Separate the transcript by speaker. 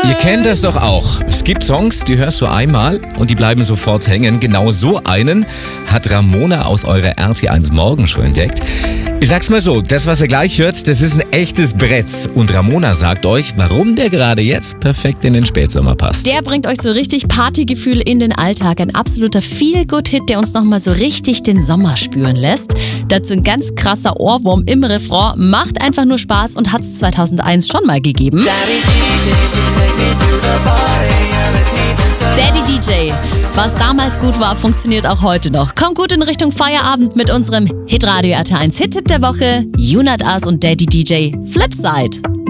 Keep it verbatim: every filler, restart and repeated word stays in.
Speaker 1: Ihr kennt das doch auch. Es gibt Songs, die hörst du einmal und die bleiben sofort hängen. Genau so einen hat Ramona aus eurer R T eins Morgenshow entdeckt. Ich sag's mal so, das, was ihr gleich hört, das ist ein echtes Brett. Und Ramona sagt euch, warum der gerade jetzt perfekt in den Spätsommer passt.
Speaker 2: Der bringt euch so richtig Partygefühl in den Alltag. Ein absoluter Feel-Good-Hit, der uns nochmal so richtig den Sommer spüren lässt. Dazu ein ganz krasser Ohrwurm im Refrain. Macht einfach nur Spaß und hat's zweitausendeins schon mal gegeben. Daddy D J. Was damals gut war, funktioniert auch heute noch. Kommt gut in Richtung Feierabend mit unserem Hitradio R T eins Hit-Tipp der Woche. Junad As und Daddy D J Flipside.